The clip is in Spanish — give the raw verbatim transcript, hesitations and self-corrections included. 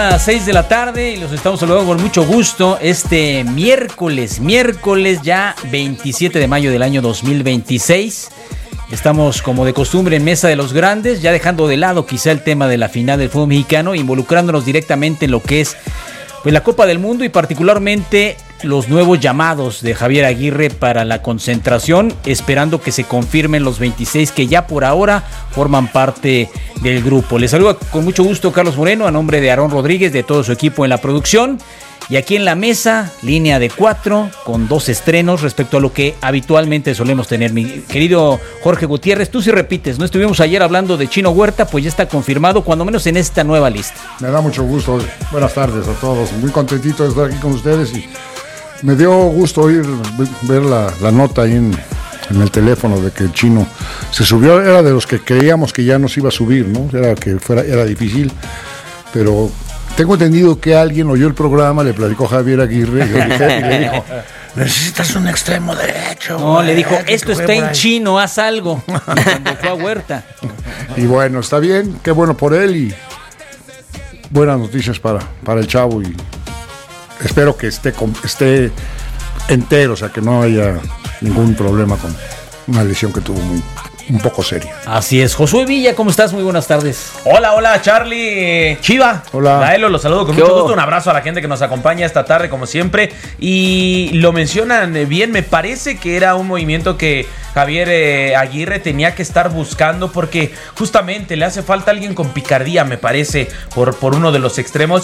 las seis de la tarde y los estamos saludando con mucho gusto este miércoles, miércoles ya veintisiete de mayo del año dos mil veintiséis. Estamos como de costumbre en Mesa de los Grandes, ya dejando de lado quizá el tema de la final del fútbol mexicano, involucrándonos directamente en lo que es pues, la Copa del Mundo y particularmente los nuevos llamados de Javier Aguirre para la concentración, esperando que se confirmen los veintiséis que ya por ahora forman parte del grupo. Les saluda con mucho gusto Carlos Moreno, a nombre de Aarón Rodríguez, de todo su equipo en la producción. Y aquí en la mesa, línea de cuatro, con dos estrenos respecto a lo que habitualmente solemos tener. Mi querido Jorge Gutiérrez, tú sí repites, ¿no? Estuvimos ayer hablando de Chino Huerta, pues ya está confirmado, cuando menos en esta nueva lista. Me da mucho gusto. Buenas tardes a todos. Muy contentito de estar aquí con ustedes y me dio gusto oír, ver la, la nota ahí en, en el teléfono de que el Chino se subió. Era de los que creíamos que ya nos iba a subir, ¿no? Era que fuera, era difícil, pero tengo entendido que alguien oyó el programa, le platicó a Javier Aguirre y le, dije, y le dijo: necesitas un extremo derecho. No, güey, le dijo, esto está en chino, haz algo. Cuando fue a Huerta. Y bueno, está bien, qué bueno por él y buenas noticias para, para el chavo y espero que esté, esté entero, o sea, que no haya ningún problema con una lesión que tuvo muy, un poco seria. Así es. Josué Villa, ¿cómo estás? Muy buenas tardes. Hola, hola, Charlie, Chiva. Hola. Laelo, los saludo con mucho gusto. Un abrazo a la gente que nos acompaña esta tarde, como siempre. Y lo mencionan bien, me parece que era un movimiento que Javier eh, Aguirre tenía que estar buscando porque justamente le hace falta alguien con picardía, me parece, por, por uno de los extremos.